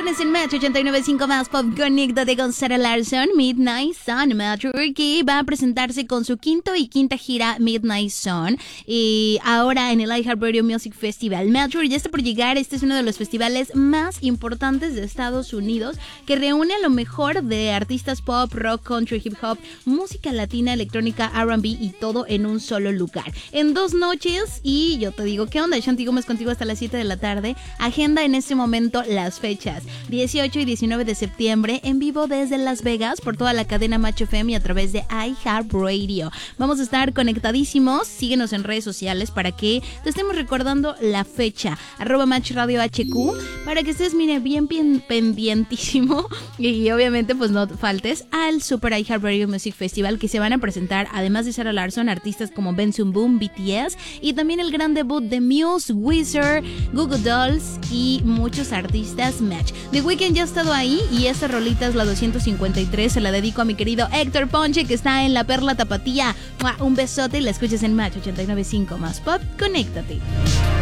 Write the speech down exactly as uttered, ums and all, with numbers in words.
Pones en Match ochenta y nueve punto cinco más Pop. Conéctate con Sarah Larsson. Midnight Sun, Match, que va a presentarse con su quinto y quinta gira Midnight Sun, y ahora en el iHeartRadio Music Festival. Match ya está por llegar. Este es uno de los festivales más importantes de Estados Unidos, que reúne a lo mejor de artistas pop, rock, country, hip hop, música latina, electrónica, R and B y todo en un solo lugar, en dos noches. Y yo te digo, ¿qué onda? Shanti Gómez contigo hasta las siete de la tarde. Agenda en este momento las fechas: dieciocho y diecinueve de septiembre, en vivo desde Las Vegas por toda la cadena Match F M y a través de iHeartRadio. Vamos a estar conectadísimos. Síguenos en redes sociales para que te estemos recordando la fecha, arroba Match Radio H Q, para que estés, mire, bien, bien pendientísimo. Y obviamente pues no faltes al Super iHeartRadio Music Festival, que se van a presentar, además de Sarah Larsson, artistas como Benson Boom, B T S, y también el gran debut de Muse, Weezer, Google Dolls y muchos artistas Match. The Weeknd ya ha estado ahí, y esta rolita es la doscientos cincuenta y tres. Se la dedico a mi querido Héctor Ponche, que está en la Perla Tapatía. Un besote y la escuchas en Match ochenta y nueve punto cinco más Pop. Conéctate.